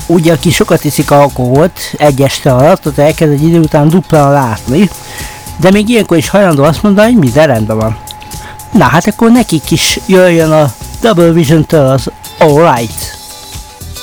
ugye aki sokat iszik alkoholt egy este alatt, az elkezd egy idő után duplán látni, de még ilyenkor is hajlandó azt mondani, hogy minden rendben van. Na hát akkor nekik is jöjjön a Double Vision-től az Alright.